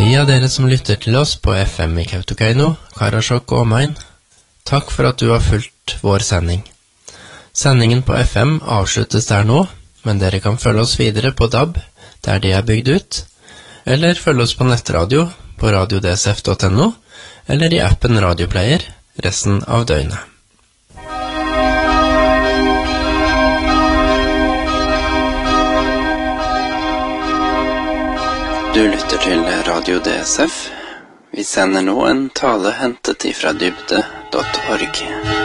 De av dere som lytter til oss på FM i Kautokeino, Karasjok og omegn, takk for at du har fulgt vår sending. Sendingen på FM avsluttes der nå, men dere kan følge oss videre på DAB, der de er bygd ut, eller følge oss på nettradio på radiodsf.no, eller i appen Radioplayer resten av døgnet. Du lytter til Radio DSF. Vi sender nå en tale hentet ifra dybde.org.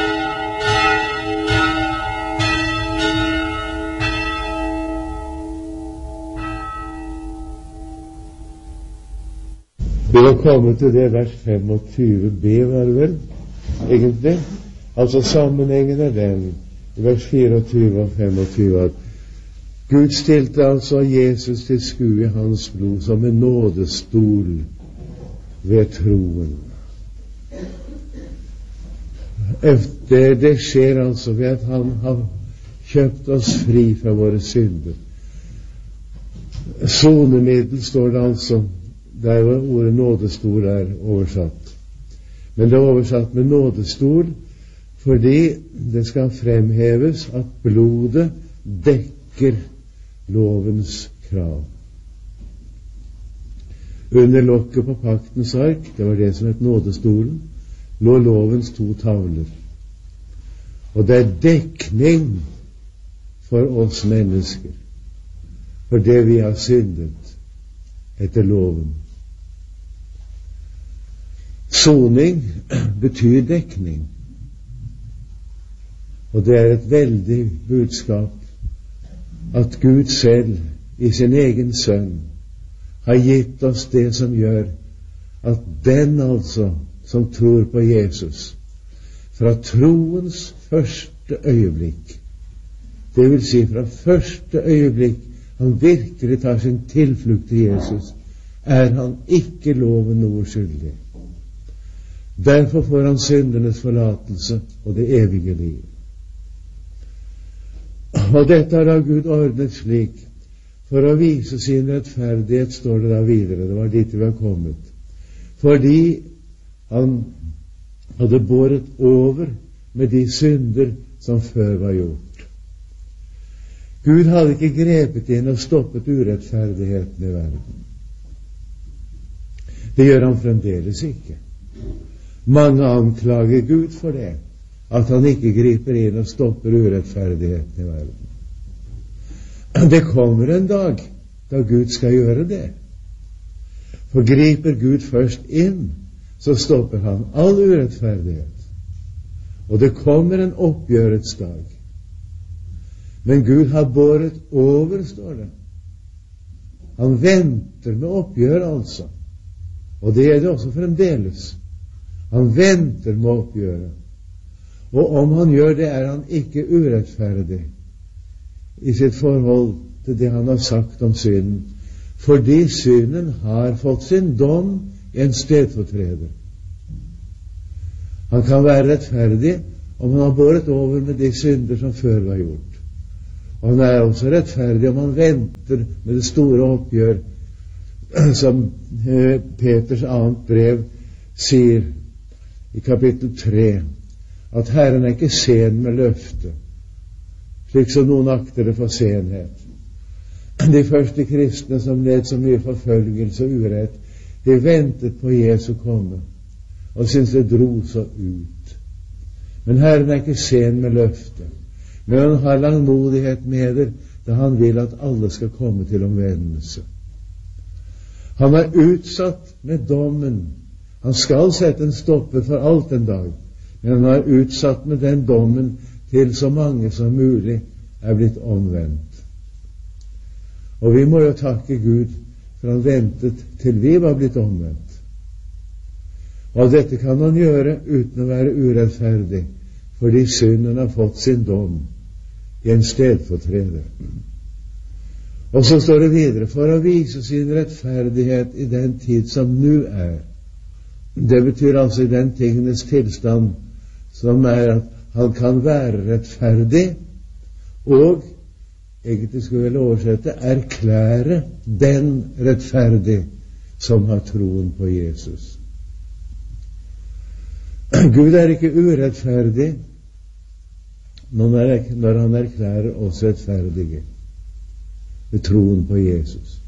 Vi var kommet til det vers 25b, var det vel, egentlig. Altså sammenhengen er den, i vers 24 og 25, at Gud stilte altså Jesus til skue i hans blod som en nådestol ved troen. Det skjer altså ved at han har kjøpt oss fri fra våre synder. Sonemiddel står det altså, der hvor ordet nådestol er oversatt. Men det er oversatt med nådestol fordi det skal fremheves at blodet dekker lovens krav. Under lokket på paktens ark, det var det som het nådestolen, lå lovens 2 tavler. Og det er dekning for oss mennesker, for det vi har syndet etter loven. Soning betyr dekning, og det er et veldig budskap at Gud selv i sin egen sønn har gitt oss det som gjør at den altså som tror på Jesus fra troens første øyeblikk, det vil si fra første øyeblikk han virkelig tar sin tilflukt til Jesus, er han ikke loven noe skyldig. Derfor får han syndernes forlatelse og det evige liv. Og dette har da Gud ordnet slik, for å vise sin rettferdighet, står det da videre, det var dit vi var kommet, fordi han hadde båret over med de synder som før var gjort. Gud hadde ikke grepet inn og stoppet urettferdigheten i verden. Det gjør han fremdeles ikke. Mange anklager Gud for det, at han ikke griper inn og stopper urettferdigheten i verden. Det kommer en dag da Gud skal gjøre det. For griper Gud først inn, så stopper han all urettferdighet. Og det kommer en oppgjørets dag. Men Gud har båret over, står det. Han venter med oppgjør, altså. Og det er det også fremdeles. Han venter med oppgjøret. Og om han gjør det, er han ikke urettferdig i sitt forhold til det han har sagt om synden, fordi synden har fått sin dom i en stedfortreder. Han kan være rettferdig om han har båret over med de synder som før var gjort. Og han er også rettferdig om han venter med det store oppgjør, som Peters annet brev sier i kapittel 3, at Herren er ikke sen med løftet, slik som noen akter det for senhet. De første kristne som led så mye forfølgelse og urett, de ventet på Jesu komme, og syntes det dro så ut. Men Herren er ikke sen med løftet, men han har langmodighet med det, da han vil at alle skal komme til omvendelse. Han er utsatt med dommen. Han skal sette en stopper for alt en dag, men han er utsatt med den dommen til så mange som mulig er blitt omvendt. Og vi må jo takke Gud for han ventet til vi var blitt omvendt. Og dette kan han gjøre uten å være urettferdig, fordi synden har fått sin dom i en stedfortreder. Og så står det videre, for å vise sin rettferdighet i den tid som nå er. Det betyr altså i den tingenes tilstand som er at han kan være rettferdig, og egentlig skulle vel oversette erklære den rettferdig som har troen på Jesus. Gud er ikke urettferdig når han erklærer oss rettferdige ved troen på Jesus.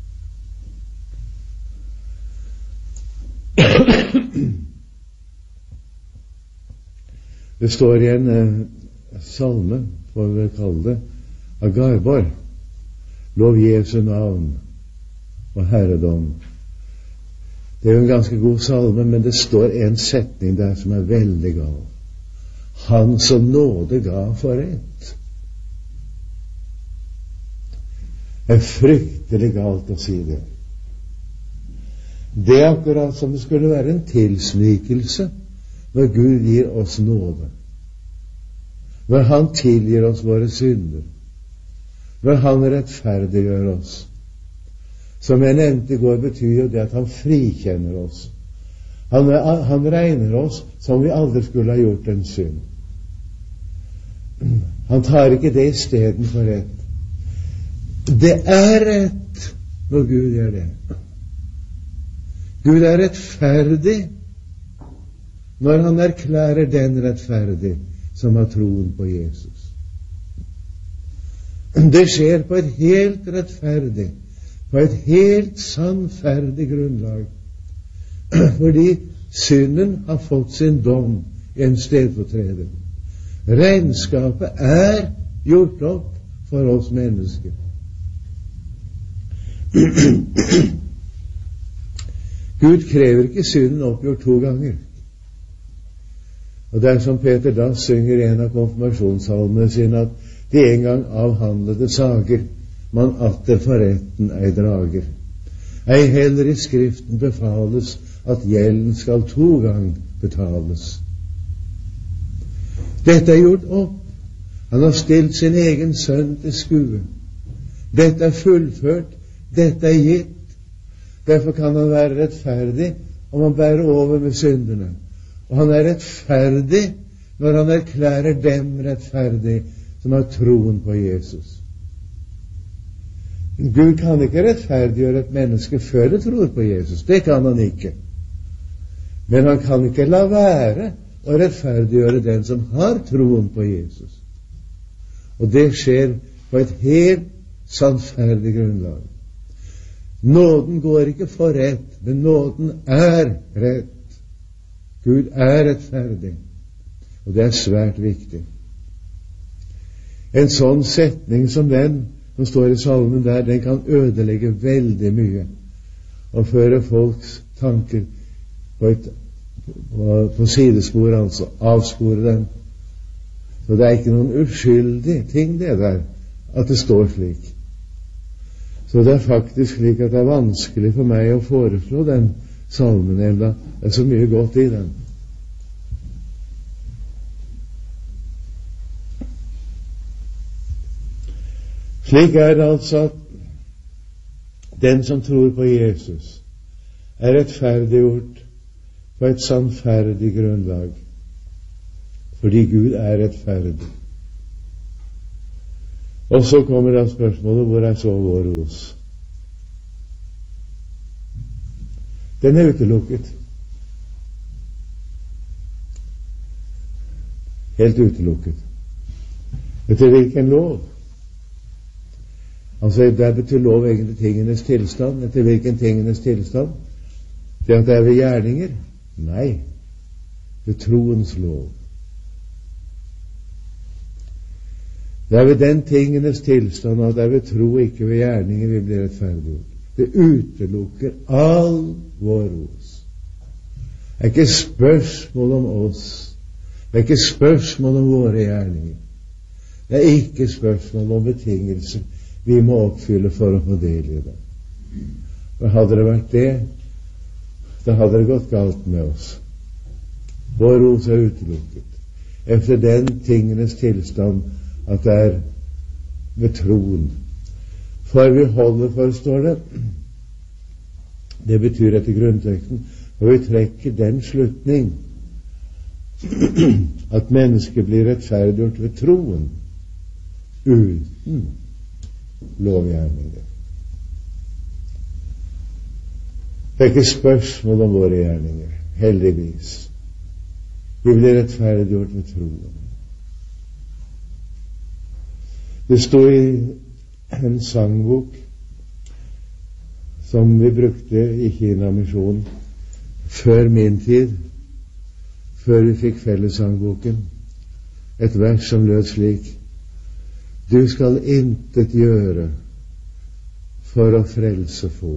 Det står i en salme, får vi kalle det, av Garborg: Lov Jesu navn og herredom. Det er jo en ganske god salme, men det står en setning der som er veldig gal. Han som nåde ga for rett. Det er fryktelig galt å si det. Det er akkurat som det skulle være en tilsnikelse når Gud gir oss nåde. Når han tilgir oss våre synder. Når han rettferdiggjør oss. Som jeg nevnte i går, betyr jo det at han frikjenner oss. Han regner oss som vi aldri skulle ha gjort en synd. Han tar ikke det i stedet for rett. Det er rett når Gud gjør det. Gud er rettferdig når han erklærer den rettferdig som har troen på Jesus. Det skjer på et helt rettferdig, på et helt sannferdig grunnlag, fordi synden har fått sin dom i en stedfortreder. Regnskapet er gjort opp for oss mennesker. Gud krever ikke synden oppgjort 2 ganger. Og det er som Peter Dass synger i en av konfirmasjonssalmene sine, at de en gang avhandlede sager man atter for retten ei drager. Ei heller i Skriften befales at gjelden skal 2 gang betales. Dette er gjort opp. Han har stilt sin egen sønn til skue. Dette er fullført. Dette er gitt. Derfor kan han være rettferdig om han bærer over med syndene. Og han er rettferdig når han erklærer dem rettferdig som har troen på Jesus. Gud kan ikke rettferdiggjøre et menneske før det tror på Jesus. Det kan han ikke. Men han kan ikke la være å rettferdiggjøre den som har troen på Jesus. Og det skjer på et helt sannferdig grunnlag. Nåden går ikke for rett, men nåden er rett. Gud er rettferdig, og det er svært viktig. En sånn setning som den som står i salmen der, den kan ødelegge veldig mye og føre folks tanker på sidespor, altså avspore dem. Så det er ikke noen uskyldig ting det der, at det står slik. Så det er faktisk slik at det er vanskelig for meg å foreslå den salmen, enda det er så mye godt i den. Slik er det altså at den som tror på Jesus, er rettferdiggjort på et sannferdig grunnlag, fordi Gud er rettferdig. Og så kommer da spørsmålet, hvor er så vår ros? Den er utelukket. Helt utelukket. Etter hvilken lov? Altså, det betyr lov egentlig tingenes tilstand. Etter hvilken tingenes tilstand? Det at det er ved gjerninger? Nei, ved troens lov. Det er ved den tingenes tilstand at det er ved tro, ikke ved gjerninger, vi blir rettferdiggjort. Det utelukker all vår ros. Det er ikke spørsmål om oss. Det er ikke spørsmål om våre gjerninger. Det er ikke spørsmål om betingelser vi må oppfylle for å få del i det. For hadde det vært det, da hadde det gått galt med oss. Vår ros er utelukket. Efter den tingenes tilstand at det er ved troen. For vi holder for, står det. Det betyr etter grunnteksten, og vi trekker den slutning at mennesket blir rettferdiggjort ved troen uten lovgjerninger. Det er ikke spørsmål om våre gjerninger, heldigvis. Vi blir rettferdiggjort ved troen. Det står i en sangbok som vi brukte i Kina-misjonen før min tid, før vi fikk fellessangboken, et vers som lød slik: Du skal intet gjøre for å frelse få.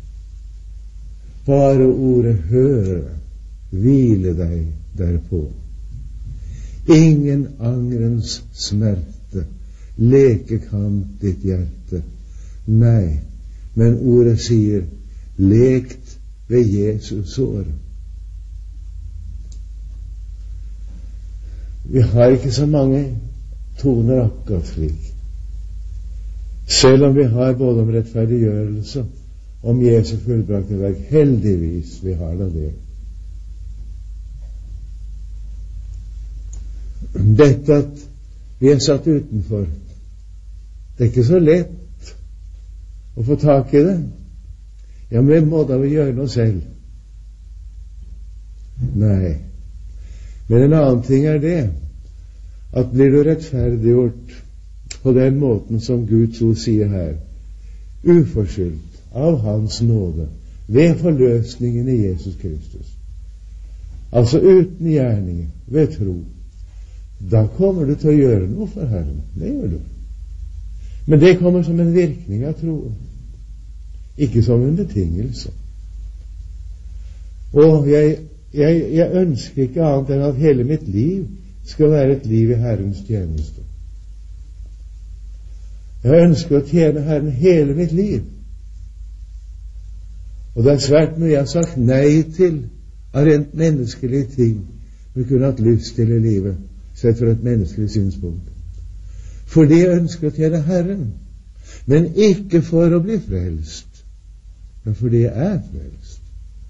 Bare ordet høre, hvile deg derpå. Ingen angrens smerte leke kan ditt hjerte. Nei, men ordet sier, lekt ved Jesus sår. Vi har ikke så mange toner akkurat slik. Selv om vi har både om rettferdiggjørelse, om Jesu fullbrakte verk, heldigvis vi har da det. Dette at vi er satt utenfor, det er ikke så lett å få tak i det. Ja, men vi må da vel gjøre noe selv. Nei. Men en annen ting er det, at blir du rettferdiggjort på den måten som Guds ord sier her, uforskyldt, av Hans nåde, ved forløsningen i Jesus Kristus, altså uten gjerninger, ved tro, da kommer du til å gjøre noe for Herren. Det gjør du. Men det kommer som en virkning av troen, ikke som en betingelse. Og jeg ønsker ikke annet enn at hele mitt liv skal være et liv i Herrens tjeneste. Jeg ønsker å tjene Herren hele mitt liv. Og det er svært mye jeg har sagt nei til av rent menneskelige ting vi kunne hatt lyst til i livet, sett fra et menneskelig synspunkt. Fordi jeg ønsker å tjene Herren, men ikke for å bli frelst, men fordi jeg er frelst.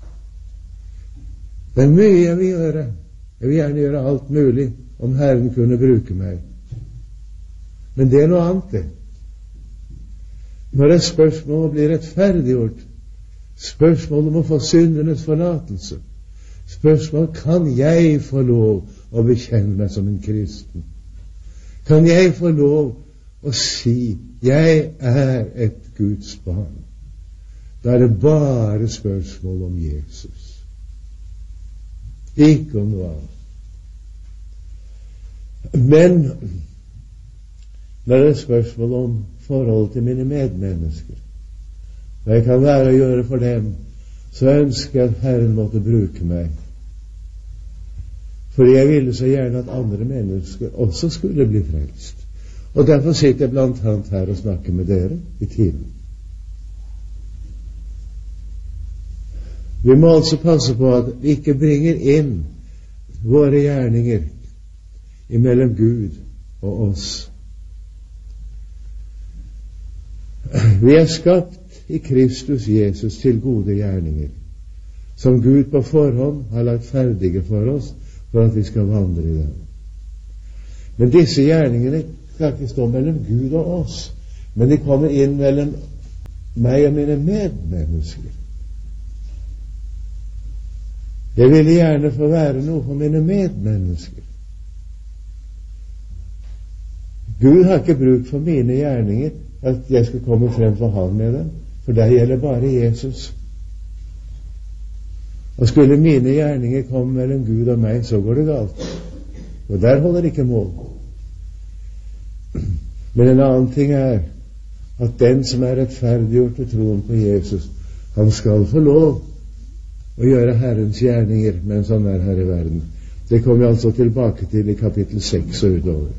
Det er mye jeg vil gjøre. Jeg vil gjerne gjøre alt mulig om Herren kunne bruke meg. Men det er noe annet, det. Når det er spørsmål om å bli rettferdiggjort, spørsmål om å få syndenes forlatelse, spørsmål kan jeg få lov å bekjenne meg som en kristen? Kan jeg få lov å si jeg er et Guds barn? Da er det bare spørsmål om Jesus, ikke om noe annet. Men når det er spørsmål om forhold til mine medmennesker, hva jeg kan være å gjøre for dem, så ønsker jeg at Herren måtte bruke meg. Fordi jeg ville så gjerne at andre mennesker også skulle bli frelst. Og derfor sitter jeg blant annet her og snakker med dere i timen. Vi må altså passe på at vi ikke bringer inn våre gjerninger imellom Gud og oss. Vi er skapt i Kristus Jesus til gode gjerninger, som Gud på forhånd har lagt ferdige for oss, for at vi skal vandre i dem. Men disse gjerningene skal ikke stå mellom Gud og oss, men de kommer inn mellom meg og mine medmennesker. Jeg ville gjerne få være noe for mine medmennesker. Gud har ikke bruk for mine gjerninger, at jeg skal komme frem for ham med dem, for det gjelder bare Jesus. Og skulle mine gjerninger komme mellom Gud og meg, så går det galt. Og der holder det ikke mål. Men en annen ting er at den som er rettferdiggjort i troen på Jesus, han skal få lov å gjøre Herrens gjerninger mens han er her i verden. Det kommer vi altså tilbake til i kapittel 6 og utover.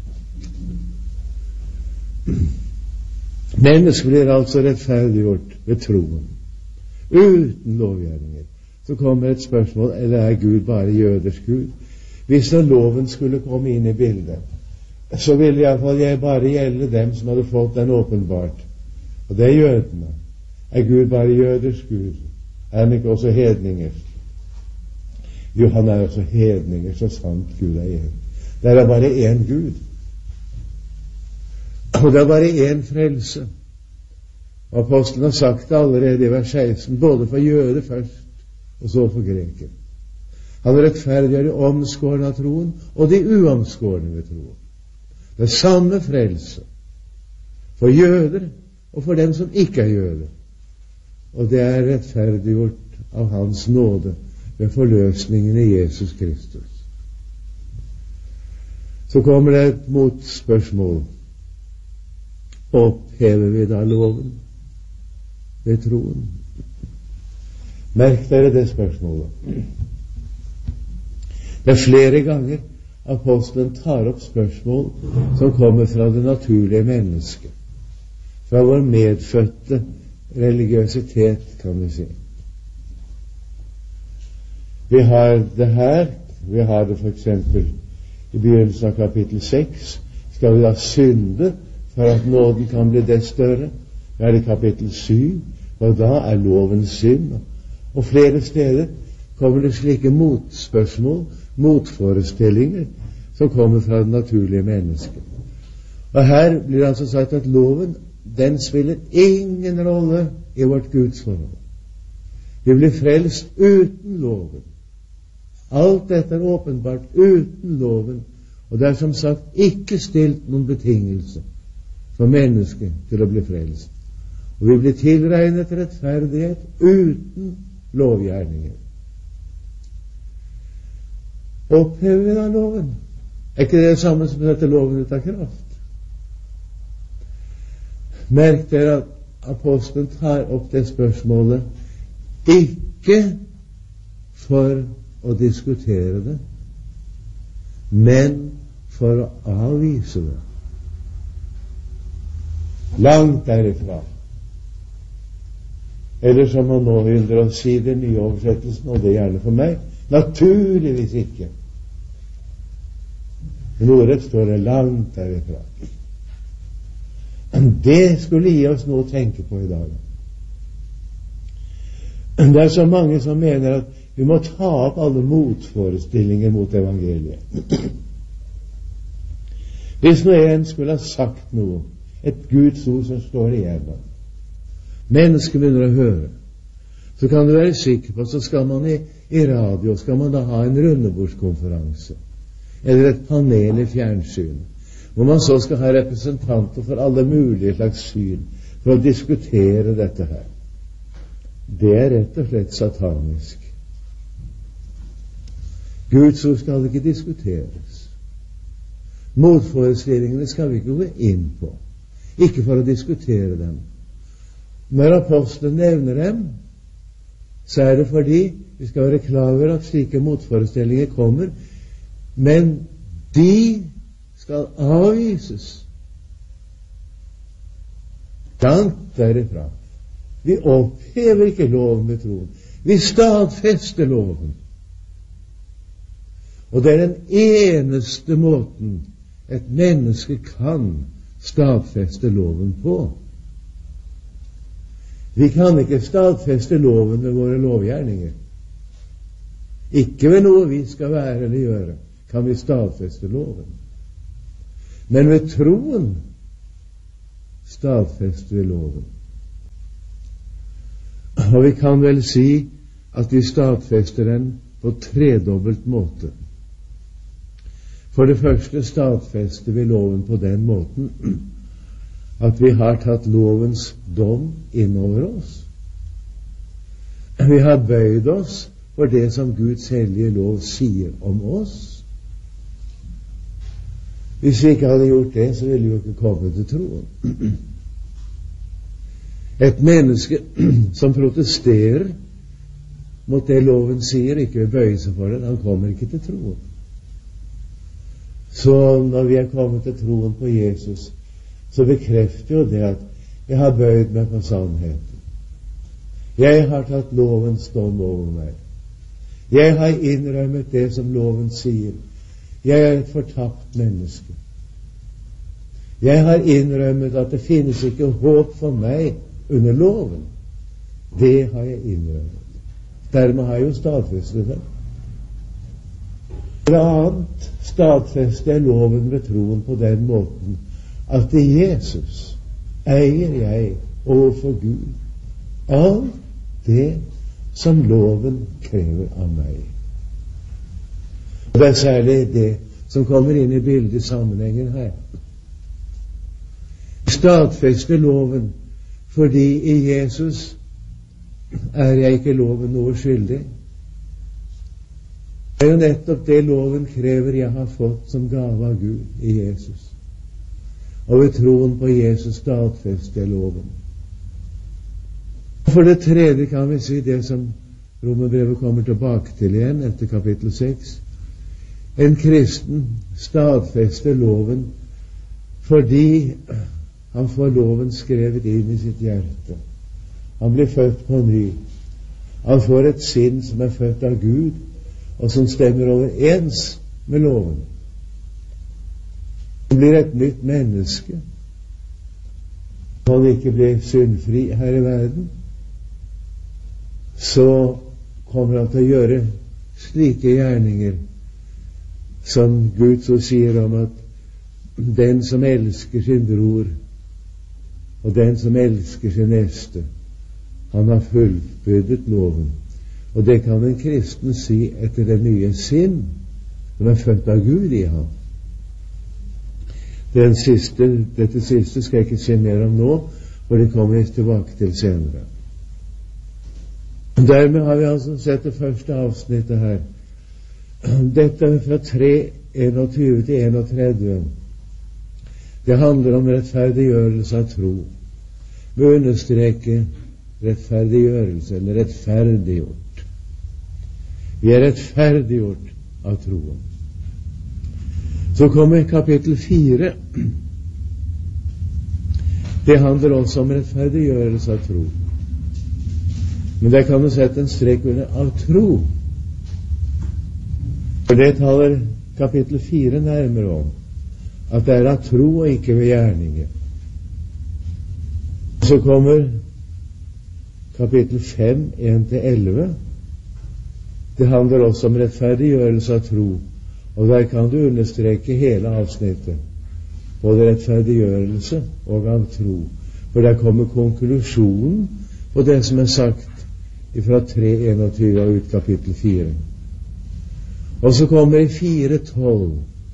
Mennesket blir altså rettferdiggjort ved troen, uten lovgjerninger. Så kommer et spørsmål, eller er Gud bare jøders Gud? Hvis da loven skulle komme inn i bildet, så ville i hvert fall jeg bare gjelde dem som hadde fått den åpenbart. Og det er jødene. Er Gud bare jøders Gud? Er han ikke også hedninger? Jo, han er også hedninger, så sant Gud er en. Det er bare én Gud. Og det er bare én frelse. Apostelen har sagt det allerede i vers 16, både for jøder først, og så for greker. Han rettferdiggjør de omskårne av troen, og de uomskårne ved troen. Det er samme frelse for jøder og for dem som ikke er jøder. Og det er rettferdiggjort av Hans nåde ved forløsningen i Jesus Kristus. Så kommer det et motspørsmål. Opphever vi da loven ved troen? Merk dere det spørsmålet. Det er flere ganger apostelen tar opp spørsmål som kommer fra det naturlige mennesket, fra vår medfødte religiøsitet, kan vi si. Vi har det her, vi har det for eksempel i begynnelsen av kapittel 6. Skal vi da synde for at nåden kan bli det større? Vi har det i kapittel 7, og da er loven synd. Og flere steder kommer det slike motspørsmål, motforestillinger, som kommer fra det naturlige mennesket. Og her blir det altså sagt at loven, den spiller ingen rolle i vårt gudsforhold. Vi blir frelst uten loven. Alt dette er åpenbart uten loven, og det er som sagt ikke stilt noen betingelse for mennesket til å bli frelst. Og vi blir tilregnet rettferdighet uten lovgjerninger. Opphever vi da loven? Er ikke det samme som å sette loven ut av kraft? Merk dere at apostelen tar opp det spørsmålet ikke for å diskutere det, men for å avvise det. Langt derifra. Eller som man nå ynder å si den nye oversettelsen, og det gjerne for meg, naturligvis ikke. I ordrett står det langt derifra. Det skulle gi oss noe å tenke på i dag. Det er så mange som mener at vi må ta opp alle motforestillinger mot evangeliet. Hvis nå en skulle ha sagt noe, et Guds ord som står igjennom, mennesker begynner å høre, så kan du være sikker på, så skal man i radio, skal man da ha en rundebordskonferanse, eller et panel i fjernsyn, hvor man så skal ha representanter for alle mulige slags syn, for å diskutere dette her. Det er rett og slett satanisk. Guds ord skal ikke diskuteres. Motforestillingene skal vi ikke gå inn på, ikke for å diskutere dem. Når apostelen nevner dem, så er det fordi vi skal være klar over at slike motforestillinger kommer, men de skal avvises. Langt derifra. Vi opphever ikke loven med troen. Vi stadfester loven. Og det er den eneste måten et menneske kan stadfeste loven på. Vi kan ikke stadfeste loven med våre lovgjerninger. Ikke ved noe vi skal være eller gjøre, kan vi stadfeste loven. Men ved troen stadfester vi loven. Og vi kan vel si at vi stadfester den på tredobbelt måte. For det første stadfester vi loven på den måten at vi har tatt lovens dom innover oss. Vi har bøyd oss for det som Guds hellige lov sier om oss. Hvis vi ikke hadde gjort det, så ville vi jo ikke komme til troen. Et menneske som protesterer mot det loven sier, ikke vil bøye seg for det, han kommer ikke til troen. Så når vi er kommet til troen på Jesus, så bekrefter jo det at jeg har bøyd meg på sannheten. Jeg har tatt lovens dom over meg. Jeg har innrømmet det som loven sier. Jeg er et fortapt menneske. Jeg har innrømmet at det finnes ikke håp for meg under loven. Det har jeg innrømmet. Dermed har jeg jo stadfestet det. For det annet stadfester jeg loven ved troen på den måten at i Jesus eier jeg overfor Gud av det som loven krever av meg. Og det er særlig det som kommer inn i bildet i sammenhengen her. Stadfeste loven, fordi i Jesus er jeg ikke loven noe skyldig. Det er jo nettopp det loven krever jeg har fått som gave av Gud i Jesus. Og ved troen på Jesus stadfester jeg loven. For det tredje kan vi si det som Romerbrevet kommer tilbake til igjen etter kapittel 6. En kristen stadfester loven fordi han får loven skrevet inn i sitt hjerte. Han blir født på ny. Han får et sinn som er født av Gud, og som stemmer overens med loven. Han blir et nytt menneske. Når han ikke blir syndfri her i verden, så kommer han til å gjøre slike gjerninger som Gud så sier om at den som elsker sin bror og den som elsker sin neste, han har fullbyrdet loven. Og det kan en kristen si etter det nye sinn som er født av Gud i ham. Dette siste skal jeg ikke si mer om nå, for det kommer jeg tilbake til senere. Dermed har vi altså sett det første avsnittet her. Dette er fra 3:21 til 31. Det handler om rettferdiggjørelse av tro. Vi understreker rettferdiggjørelse, eller rettferdiggjort. Vi er rettferdiggjort av troen. Så kommer kapittel 4. Det handler også om rettferdiggjørelse av tro. Men der kan du sette en strek under av tro. For det taler kapittel 4 nærmere om, at det er av tro og ikke ved gjerninger. Så kommer kapittel 5, 1-11. Det handler også om rettferdiggjørelse av tro, og der kan du understreke hele avsnittet, både rettferdiggjørelse og av tro. For der kommer konklusjonen på det som er sagt fra 3:21 og ut kapittel 4. Og så kommer i 5:12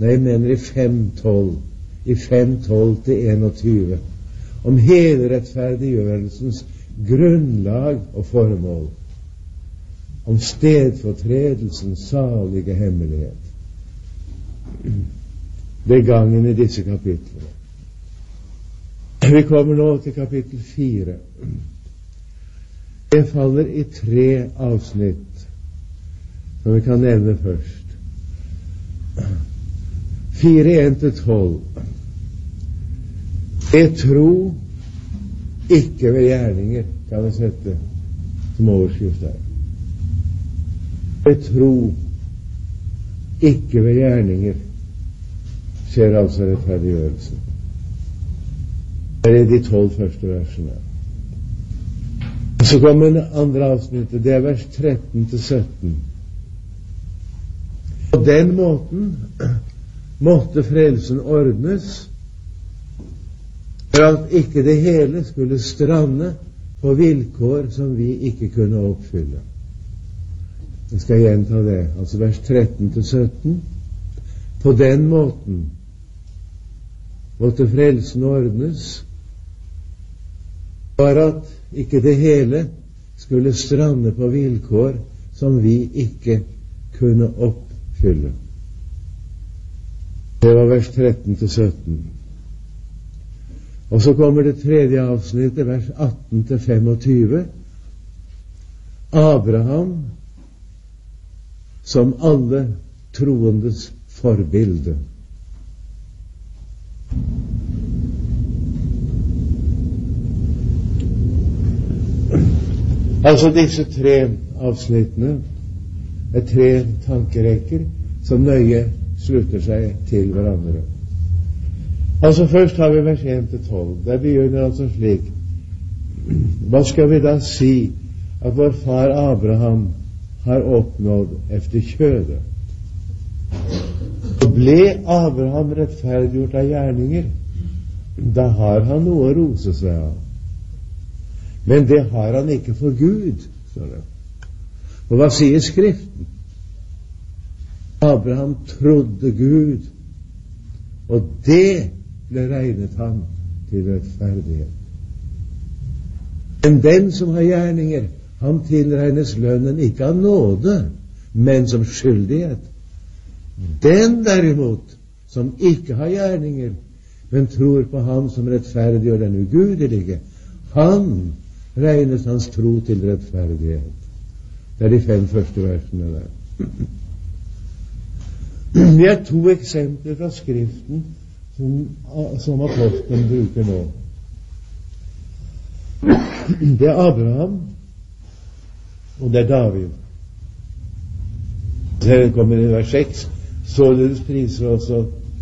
i 5:12 til 21 om hele rettferdiggjørelsens grunnlag og formål, om stedfortredelsens salige hemmelighet. Det er gangen i disse kapitlene. Vi kommer nå til kapittel 4. Det faller i 3 avsnitt, som vi kan nevne først. 4:1-12. Det tro, ikke ved gjerninger, kan vi sette som overskrift her. Det tro, ikke ved gjerninger, skjer altså rettferdiggjørelsen. Det er de 12 første versene. Så kommer det andre avsnittet, det er vers 13-17. På den måten måtte frelsen ordnes, for at ikke det hele skulle strande på vilkår som vi ikke kunne oppfylle. Jeg skal gjenta det, altså vers 13-17. På den måten måtte frelsen ordnes, for at ikke det hele skulle strande på vilkår som vi ikke kunne oppfylle. Det var vers 13-17. Og så kommer det tredje avsnittet, vers 18-25. Abraham som alle troendes forbilde. Altså disse 3 avsnittene er 3 tankerekker som nøye slutter seg til hverandre. Altså først har vi vers 1-12. Der begynner altså slik. Hva skal vi da si at vår far Abraham har oppnådd efter kjødet? Og ble Abraham rettferdiggjort av gjerninger, da har han noe å rose seg av. Men det har han ikke for Gud, står det. Og hva sier Skriften? Abraham trodde Gud, og det ble regnet ham til rettferdighet. Men den som har gjerninger, han tilregnes lønnen ikke av nåde, men som skyldighet. Den derimot, som ikke har gjerninger, men tror på ham som rettferdiggjør den ugudelige, han regnes hans tro til rettferdighet. Det er de 5 første versene der. Det er 2 eksempler fra Skriften som apostelen bruker nå. Det er Abraham, og det er David. Det kommer i vers 6. Således priser også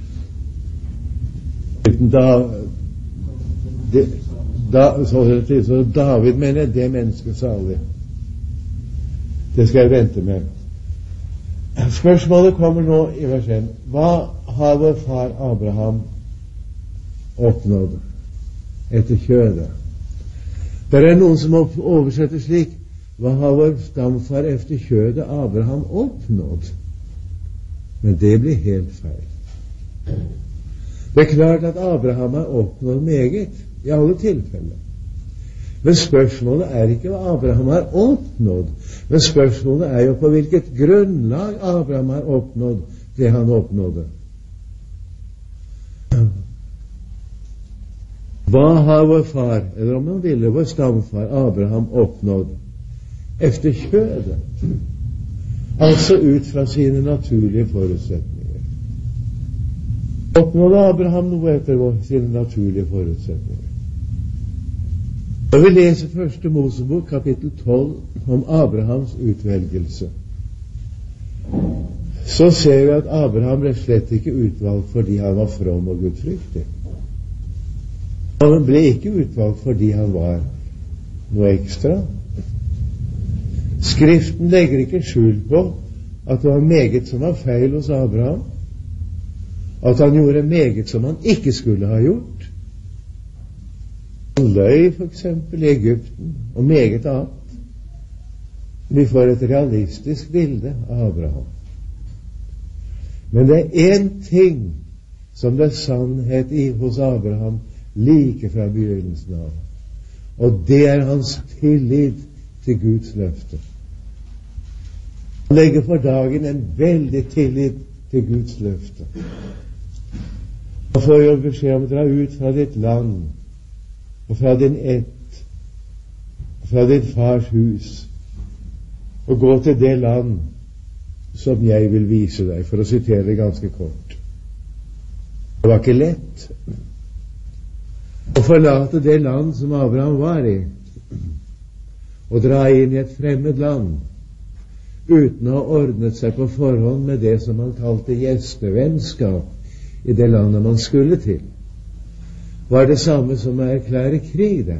David, mener det mennesket salig. Det skal jeg vente med. Spørsmålet kommer nå i vers 1. Hva har vår far Abraham oppnådd etter kjødet? Det er noen som oversetter slik: hva har vår stamfar efter kjødet Abraham oppnådd? Men det blir helt feil. Det er klart at Abraham har oppnådd meget, i alle tilfeller. Men spørsmålet er ikke hva Abraham har oppnådd, men spørsmålet er jo på hvilket grunnlag Abraham har oppnådd det han oppnådde. Hva har vår far, eller om man ville vår stamfar Abraham, oppnådd efter kjødet? Altså ut fra sine naturlige forutsetninger. Oppnådde Abraham noe etter sine naturlige forutsetninger? Når vi leser første Mosebok, kapittel 12, om Abrahams utvelgelse, så ser vi at Abraham ble slett ikke utvalgt fordi han var from og gudfryktig. Han ble ikke utvalgt fordi han var noe ekstra. Skriften legger ikke skjul på at det var meget som var feil hos Abraham, at han gjorde meget som han ikke skulle ha gjort. Han løy for eksempel i Egypten, og meget annet. Vi får et realistisk bilde av Abraham. Men det er én ting som det er sannhet i hos Abraham like fra begynnelsen av, og det er hans tillit til Guds løfte. Han legger for dagen en veldig tillit til Guds løfte. Han får jo beskjed om å dra ut fra ditt land og fra din ett og fra din fars hus og gå til det land som jeg vil vise deg, for å sitere det ganske kort. Det var ikke lett å forlate det land som Abraham var i, og dra inn i et fremmed land uten å ha ordnet seg på forhånd med det som man kalte gjestevennskap i det landet man skulle til. Var det samme som å erklære krig det.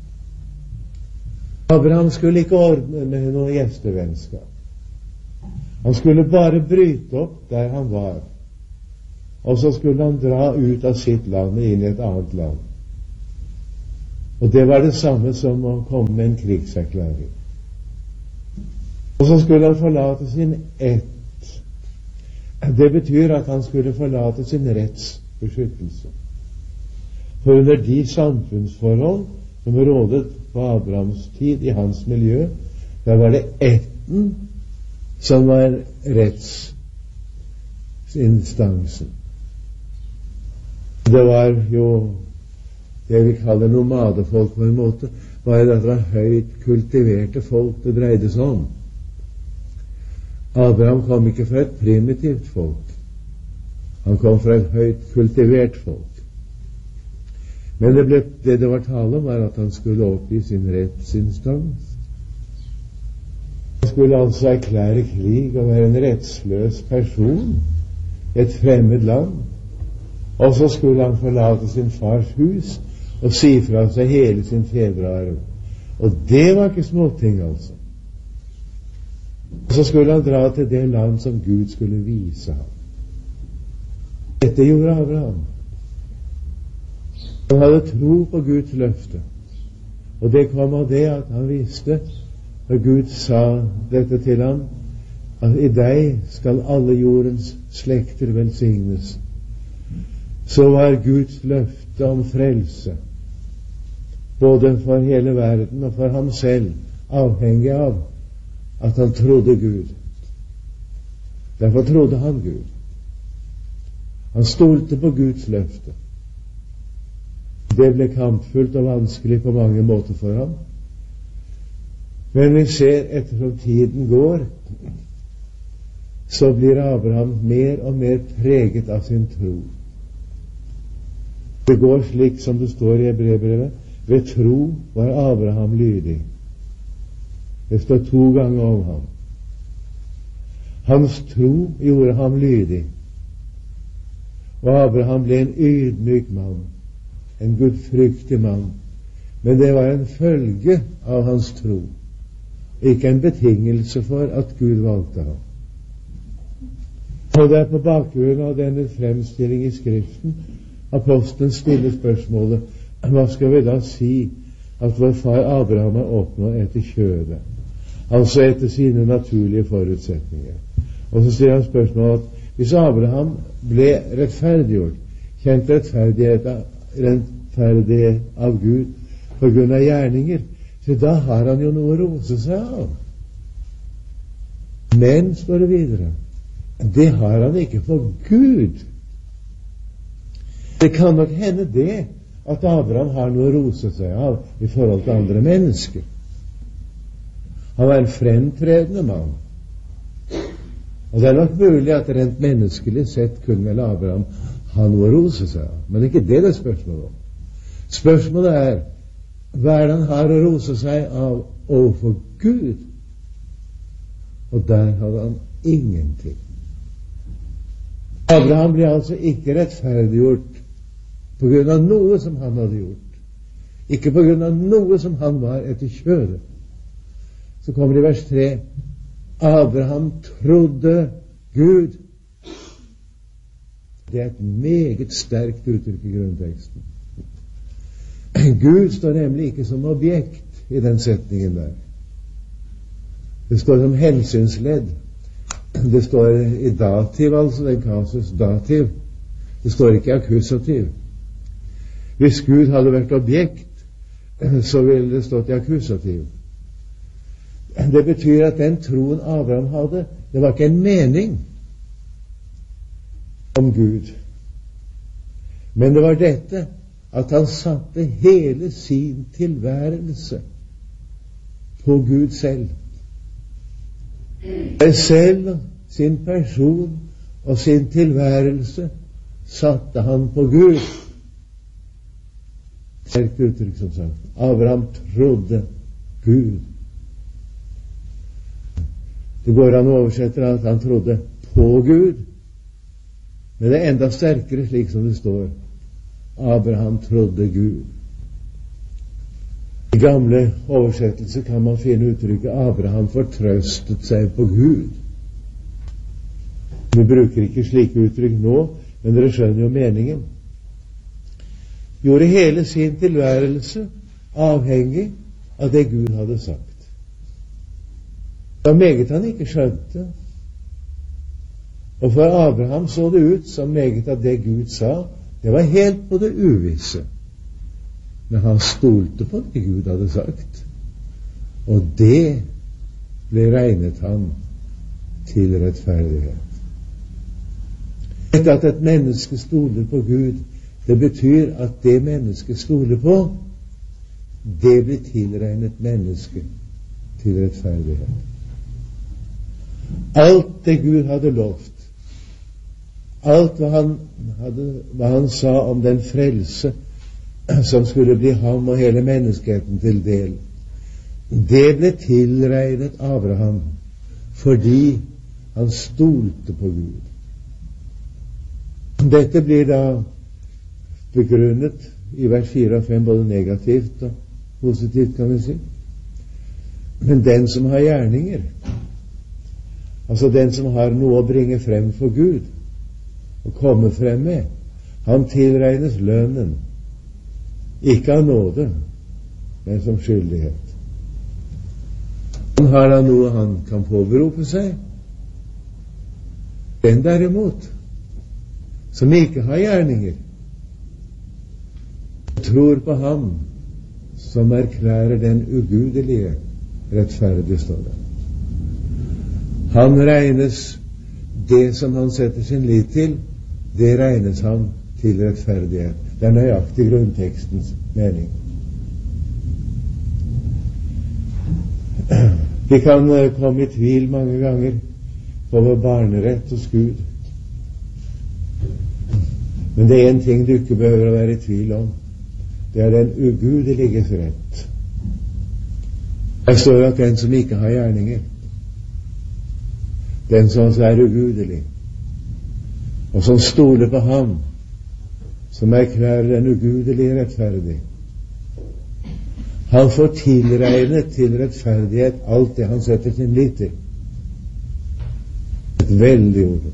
Abraham skulle ikke ordne med noe gjestevennskap. Han skulle bare bryte opp der han var, og så skulle han dra ut av sitt land inn i et annet land. Og det var det samme som å komme med en krigserklæring. Og så skulle han forlate sin ett. Det betyr at han skulle forlate sin rettsbeskyttelse. For under de samfunnsforhold som rådet på Abrahams tid i hans miljø, der var det ætten som var rettsinstansen. Det var jo det vi kaller nomadefolk på en måte, bare at det var høyt kultiverte folk det dreide seg om. Abraham kom ikke fra et primitivt folk. Han kom fra et høyt kultivert folk. Men det var tale om, var at han skulle oppgi sin rettsinstans. Han skulle altså erklære krig og være en rettsløs person i et fremmed land. Og så skulle han forlate sin fars hus og si fra seg hele sin fedrearv. Og det var ikke småting, altså. Og så skulle han dra til det land som Gud skulle vise ham. Dette gjorde Abraham. Han hadde tro på Guds løfte. Og det kom av det at han visste, da Gud sa dette til ham, at i deg skal alle jordens slekter velsignes. Så var Guds løfte om frelse, både for hele verden og for ham selv, avhengig av at han trodde Gud. Derfor trodde han Gud. Han stolte på Guds løfte. Det ble kampfullt og vanskelig på mange måter for ham. Men vi ser ettersom tiden går, så blir Abraham mer og mer preget av sin tro. Det går slik som det står i Hebreerbrevet: ved tro var Abraham lydig. Det står 2 ganger om ham. Hans tro gjorde ham lydig. Og Abraham ble en ydmyk mann, en gudfryktig mann. Men det var en følge av hans tro, ikke en betingelse for at Gud valgte ham. Og det er på bakgrunn av denne fremstilling i Skriften apostelen stiller spørsmålet: hva skal vi da si at vår far Abraham har oppnådd etter kjødet, altså etter sine naturlige forutsetninger? Og så stiller han spørsmålet at hvis Abraham ble rettferdiggjort, kjent rettferdighet av Gud på grunn av gjerninger, så da har han jo noe å rose seg av. Men, står det videre, det har han ikke for Gud. Det kan nok hende det at Abraham har noe å rose seg av i forhold til andre mennesker. Han var en fremtredende mann. Og det er nok mulig at rent menneskelig sett kunne vel Abraham ha noe å rose seg av. Men ikke det er spørsmålet om. Spørsmålet er hva er det han har å rose seg av overfor Gud? Og der hadde han ingenting. Abraham ble altså ikke rettferdiggjort på grunn av noe som han hadde gjort. Ikke på grunn av noe som han var etter kjødet. Så kommer det i vers 3: Abraham trodde Gud. Det er et meget sterkt uttrykk i grunnteksten. Gud står nemlig ikke som objekt i den setningen der. Det står som hensynsledd. Det står i dativ, altså den kasus dativ. Det står ikke akkusativ. Hvis Gud hadde vært objekt, så ville det stått i akkusativ. Det betyr at den troen Abraham hadde, det var ikke en mening om Gud. Men det var dette at han satte hele sin tilværelse på Gud selv. Selv sin person og sin tilværelse satte han på Gud. Sterkt uttrykk, som sagt. Abraham trodde Gud. Det går an å oversette at han trodde på Gud, men det er enda sterkere slik som det står: Abraham trodde Gud. I gamle oversettelser kan man finne uttrykket Abraham fortrøstet seg på Gud. Vi bruker ikke slike uttrykk nå, men dere skjønner jo meningen. Gjorde hele sin tilværelse avhengig av det Gud hadde sagt. Det var meget han ikke skjønte. Og for Abraham så det ut som meget av det Gud sa, det var helt på det uvisse. Men han stolte på det Gud hadde sagt. Og det ble regnet ham til rettferdighet. Dette at et menneske stoler på Gud, det betyr at det mennesket stoler på, det blir tilregnet mennesket til rettferdighet. Alt det Gud hadde lovt, alt hva han sa om den frelse som skulle bli ham og hele menneskeheten til del, det ble tilregnet Abraham fordi han stolte på Gud. Dette blir da begrunnet i vers 4 og 5 både negativt og positivt, kan vi si. Men den som har gjerninger, altså den som har noe å bringe frem for Gud og komme frem med, han tilregnes lønnen, ikke av nåde, men som skyldighet. Han har da noe han kan påberope seg. Den derimot, som ikke har gjerninger, tror på ham som erklærer den ugudelige rettferdig, står det. Han regnes, det som han setter sin lit til, det regnes han til rettferdighet. Det er nøyaktig grunntekstens mening. Vi kan komme i tvil mange ganger på vår barnerett hos Gud. Men det er en ting du ikke behøver å være i tvil om. Det er den ugudeliges rett. Der står at den som ikke har gjerninger, den som er ugudelig, og som stoler på ham, som erklærer den ugudelige rettferdig, han får tilregnet til rettferdighet alt det han setter sin lit til. Et veldig ord.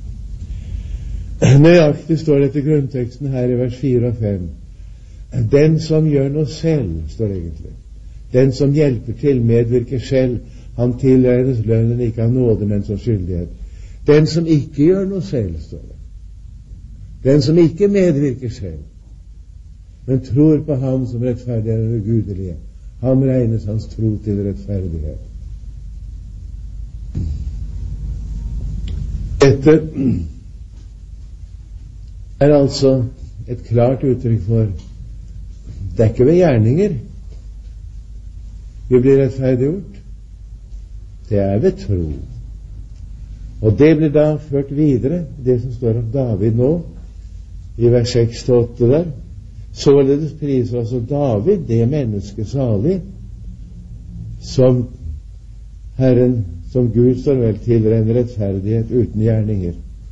Nøyaktig står det til grunnteksten her i vers 4 og 5. Den som gjør noe selv, står det egentlig. Den som hjelper til, medvirker selv, han tilregnes lønnen ikke av nåde, men som skyldighet. Den som ikke gjør noe selv, står det. Den som ikke medvirker selv, men tror på ham som rettferdig er og gudelige, ham regnes hans tro til rettferdighet. Dette er altså et klart uttrykk for det er ikke ved gjerninger vi blir rettferdiggjort, det er ved tro. Og det blir da ført videre, det som står om David nå, i vers 6-8 der. Således priser også David det menneske salig, som Herren, som Gud står vel tilregner rettferdighet uten gjerninger.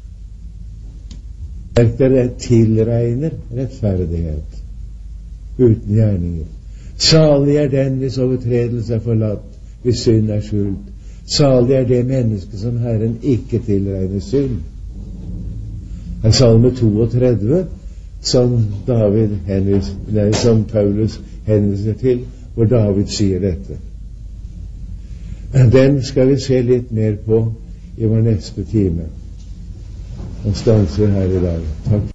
Det tilregner rettferdighet uten gjerninger. Salig er den hvis overtredelse er forlatt, hvis synd er skjult. Salig er det menneske som Herren ikke tilregner synd. Det er Salme 32 som som Paulus henviser til, hvor David sier dette. Den skal vi se litt mer på i vår neste time. Og stanser her i dag. Takk